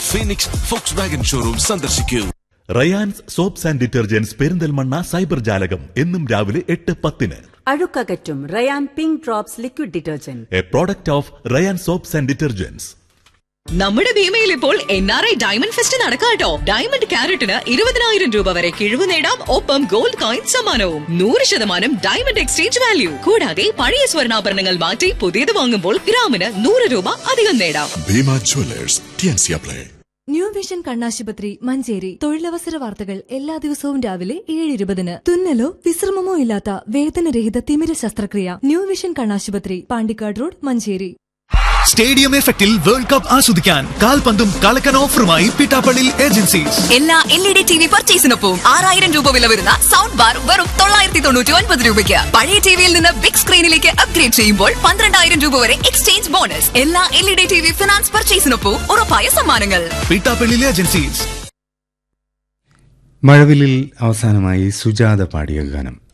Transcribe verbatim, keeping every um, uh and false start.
Phoenix Volkswagen showroom സന്ദർശിക്കൂ. Rayan's soaps and detergents Perinthalmanna cyber ജാലകം എന്നും രാവിലെ എട്ട് പത്തിന്. അഴുക്കകറ്റും Ryan pink drops liquid detergent, A product of Ryan soaps and detergents. നമ്മുടെ ഭീമയിൽ ഇപ്പോൾ N R I diamond fest നടക്കാട്ടോ. Diamond ക്യാരറ്റിന് ഇരുപതിനായിരം രൂപ വരെ കിഴിവ് നേടാം. ഒപ്പം ഗോൾഡ് കോയിൻ സമ്മാനവും. നൂറ് ശതമാനം ഡയമണ്ട് എക്സ്ചേഞ്ച് വാല്യൂ. കൂടാതെ പഴയ സ്വർണ്ണാഭരണങ്ങൾ മാറ്റി പുതിയത് വാങ്ങുമ്പോൾ ഗ്രാമിന് നൂറ് രൂപ അധികം നേടാം. Bhima Jewellers, T N C apply. New vision കണ്ണാശുപത്രി മഞ്ചേരി. തൊഴിലവസര വാർത്തകൾ എല്ലാ ദിവസവും രാവിലെ ഏഴ് ഇരുപതിന്. തുന്നലോ വിശ്രമമോ ഇല്ലാത്ത വേദനരഹിത തിമിര ശസ്ത്രക്രിയ. ന്യൂ വിഷൻ കണ്ണാശുപത്രി, പാണ്ടിക്കാട് റോഡ്, മഞ്ചേരി. സ്റ്റേഡിയം എഫക്റ്റിൽ വേൾഡ് കപ്പ് ആസ്വദിക്കാൻ കാൽപന്തും കളക്കൻ ഓഫറുമായി പിട്ടാപ്പള്ളി ഏജൻസീസ്. എല്ലാ L E D T V പർച്ചേസിനൊപ്പം ആറായിരം രൂപ വില വരുന്ന സൗണ്ട് ബാർ വെറും തൊള്ളായിരത്തി തൊണ്ണൂറ്റി ഒൻപത് രൂപയ്ക്ക്. പഴയ ടിവിയിൽ നിന്ന് ബിഗ് സ്ക്രീനിലേക്ക് അപ്ഗ്രേഡ് ചെയ്യുമ്പോൾ പന്ത്രണ്ടായിരം രൂപ വരെ എക്സ്ചേഞ്ച് ബോണസ്. എല്ലാ L E D T V finance പർച്ചേസിനൊപ്പം ഉറപ്പായ സമ്മാനങ്ങൾ. പിട്ടാപ്പള്ളി ഏജൻസീസ്. മഴവില്ലിൽ അവസാനമായി സുജാത പാടിയ ഗാനം.